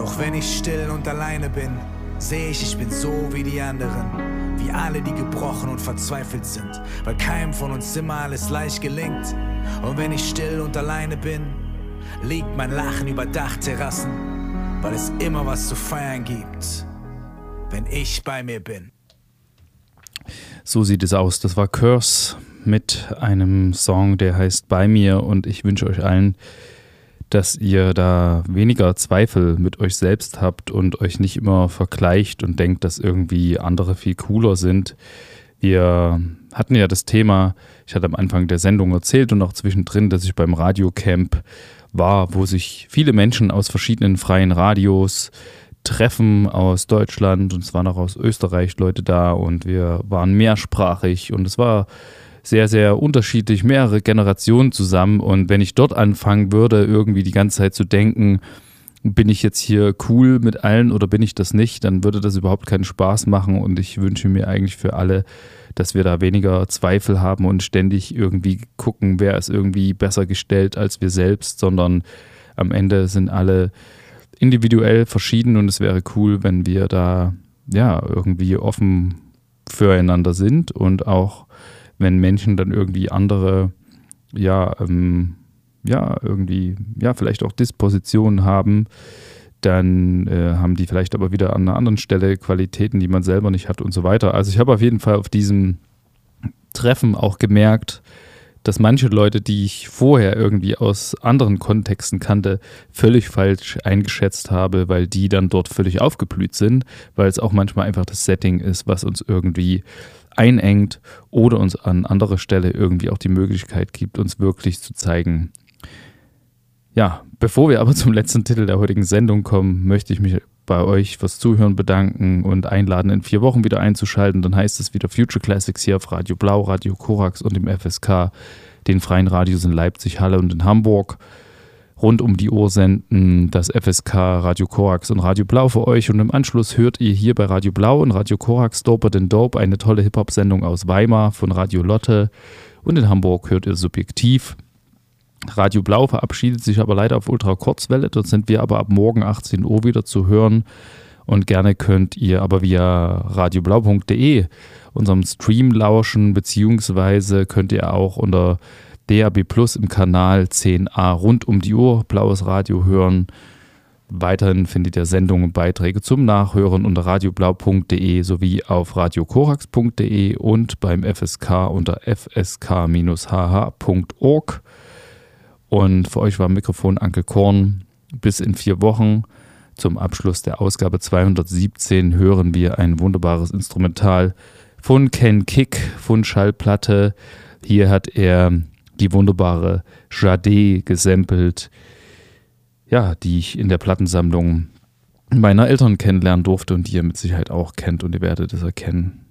Auch wenn ich still und alleine bin, sehe ich bin so wie die anderen. Wie alle, die gebrochen und verzweifelt sind, weil keinem von uns immer alles leicht gelingt. Und wenn ich still und alleine bin, liegt mein Lachen über Dachterrassen, weil es immer was zu feiern gibt, wenn ich bei mir bin. So sieht es aus. Das war Curse mit einem Song, der heißt Bei mir, und ich wünsche euch allen, dass ihr da weniger Zweifel mit euch selbst habt und euch nicht immer vergleicht und denkt, dass irgendwie andere viel cooler sind. Wir hatten ja das Thema, ich hatte am Anfang der Sendung erzählt und auch zwischendrin, dass ich beim Radiocamp war, wo sich viele Menschen aus verschiedenen freien Radios treffen aus Deutschland, und es waren auch aus Österreich Leute da, und wir waren mehrsprachig und es war sehr, sehr unterschiedlich, mehrere Generationen zusammen. Und wenn ich dort anfangen würde, irgendwie die ganze Zeit zu denken, bin ich jetzt hier cool mit allen oder bin ich das nicht, dann würde das überhaupt keinen Spaß machen. Und ich wünsche mir eigentlich für alle, dass wir da weniger Zweifel haben und ständig irgendwie gucken, wer ist irgendwie besser gestellt als wir selbst, sondern am Ende sind alle individuell verschieden, und es wäre cool, wenn wir da ja irgendwie offen füreinander sind, und auch wenn Menschen dann irgendwie andere, irgendwie, vielleicht auch Dispositionen haben, dann haben die vielleicht aber wieder an einer anderen Stelle Qualitäten, die man selber nicht hat und so weiter. Also ich habe auf jeden Fall auf diesem Treffen auch gemerkt, dass manche Leute, die ich vorher irgendwie aus anderen Kontexten kannte, völlig falsch eingeschätzt habe, weil die dann dort völlig aufgeblüht sind, weil es auch manchmal einfach das Setting ist, was uns irgendwie einengt oder uns an anderer Stelle irgendwie auch die Möglichkeit gibt, uns wirklich zu zeigen. Ja, bevor wir aber zum letzten Titel der heutigen Sendung kommen, möchte ich mich bei euch fürs Zuhören bedanken und einladen, in 4 Wochen wieder einzuschalten. Dann heißt es wieder Future Classics hier auf Radio Blau, Radio Korax und im FSK, den freien Radios in Leipzig, Halle und in Hamburg. Rund um die Uhr senden das FSK, Radio Korax und Radio Blau für euch, und im Anschluss hört ihr hier bei Radio Blau und Radio Korax Doper den Dope, eine tolle Hip-Hop-Sendung aus Weimar von Radio Lotte, und in Hamburg hört ihr Subjektiv. Radio Blau verabschiedet sich aber leider auf Ultra-Kurzwelle, dort sind wir aber ab morgen 18 Uhr wieder zu hören, und gerne könnt ihr aber via radioblau.de unserem Stream lauschen, beziehungsweise könnt ihr auch unter DAB Plus im Kanal 10a rund um die Uhr Blaues Radio hören. Weiterhin findet ihr Sendungen und Beiträge zum Nachhören unter radioblau.de sowie auf radiokorax.de und beim FSK unter fsk-hh.org. Und für euch war am Mikrofon Anke Korn. Bis in 4 Wochen. Zum Abschluss der Ausgabe 217 hören wir ein wunderbares Instrumental von Ken Kick von Schallplatte. Hier hat er die wunderbare Jade gesampelt, ja, die ich in der Plattensammlung meiner Eltern kennenlernen durfte und die ihr mit Sicherheit auch kennt, und ihr werdet es erkennen.